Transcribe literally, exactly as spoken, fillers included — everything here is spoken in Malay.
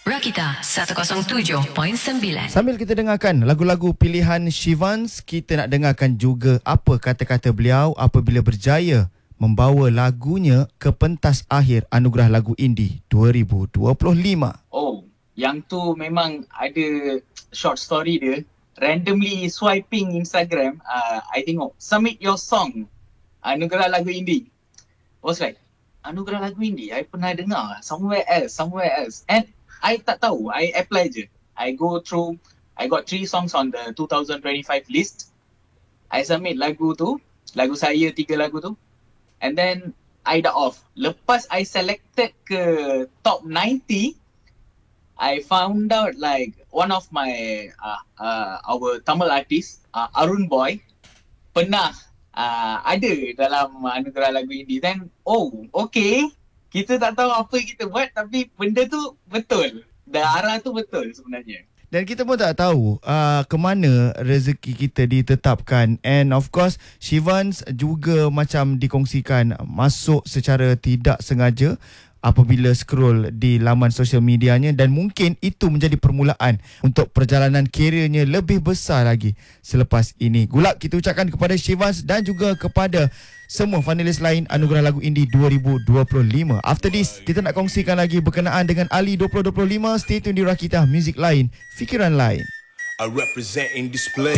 Rakita seratus tujuh perpuluhan sembilan. Sambil kita dengarkan lagu-lagu pilihan Shivans, kita nak dengarkan juga apa kata-kata beliau apabila berjaya membawa lagunya ke pentas akhir Anugerah Lagu Indie dua ribu dua puluh lima. Oh, yang tu memang ada short story dia. Randomly swiping Instagram, uh, I tengok submit your song Anugerah Lagu Indie. I was like, Anugerah Lagu Indie, I pernah dengar somewhere else, somewhere else. And I tak tahu, I apply je. I go through, I got three songs on the two thousand twenty-five list. I submit lagu tu, lagu saya tiga lagu tu. And then I dah off. Lepas I selected ke top ninety, I found out like one of my, uh, uh, our Tamil artist, uh, Arun Boy, pernah uh, ada dalam Anugerah Lagu Indie. Then, oh, okay. Kita tak tahu apa kita buat tapi benda tu betul. Dan arah tu betul sebenarnya. Dan kita pun tak tahu uh, ke mana rezeki kita ditetapkan. And of course, Shivans juga macam dikongsikan masuk secara tidak sengaja apabila scroll di laman sosial medianya, dan mungkin itu menjadi permulaan untuk perjalanan kerjanya lebih besar lagi selepas ini. Gulak kita ucapkan kepada Shivans dan juga kepada semua finalis lain Anugerah Lagu Indie dua ribu dua puluh lima. After this, kita nak kongsikan lagi berkenaan dengan Ali dua ribu dua puluh lima. Stay tune di Rakita, muzik lain, fikiran lain. I represent in display.